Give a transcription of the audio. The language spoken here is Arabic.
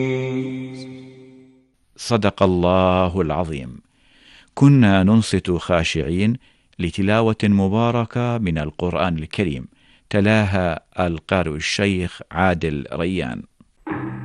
صدق الله العظيم. كنا ننصت خاشعين لتلاوة مباركة من القرآن الكريم، تلاها القارئ الشيخ عادل ريان.